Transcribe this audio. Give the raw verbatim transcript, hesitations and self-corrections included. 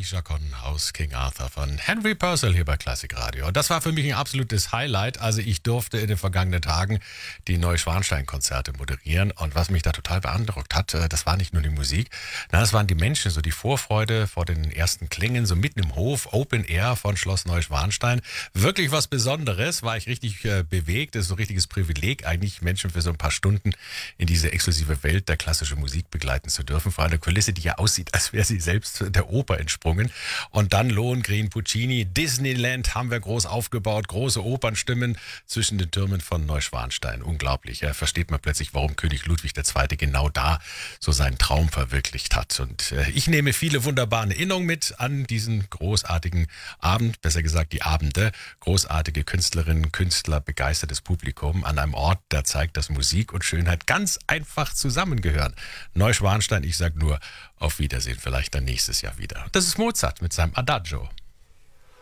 Chaconne aus King Arthur von Henry Purcell hier bei Klassik Radio. Und das war für mich ein absolutes Highlight. Also ich durfte in den vergangenen Tagen die Neuschwanstein-Konzerte moderieren. Und was mich da total beeindruckt hat, das war nicht nur die Musik, na, das waren die Menschen, so die Vorfreude vor den ersten Klängen, so mitten im Hof, Open Air von Schloss Neuschwanstein. Wirklich was Besonderes, war ich richtig äh, bewegt. Das ist so ein richtiges Privileg, eigentlich Menschen für so ein paar Stunden in diese exklusive Welt der klassischen Musik begleiten zu dürfen. Vor einer Kulisse, die ja aussieht, als wäre sie selbst der Oper entsprungen. Und dann Lohengrin, Puccini, Disneyland haben wir groß aufgebaut, große Opernstimmen zwischen den Türmen von Neuschwanstein. Unglaublich. Ja, versteht man plötzlich, warum König Ludwig der Zweite genau da so seinen Traum verwirklicht hat. Und äh, ich nehme viele wunderbare Erinnerungen mit an diesen großartigen Abend, besser gesagt die Abende. Großartige Künstlerinnen, Künstler, begeistertes Publikum an einem Ort, der zeigt, dass Musik und Schönheit ganz einfach zusammengehören. Neuschwanstein, ich sag nur, auf Wiedersehen, vielleicht dann nächstes Jahr wieder. Das ist Mozart mit seinem Adagio.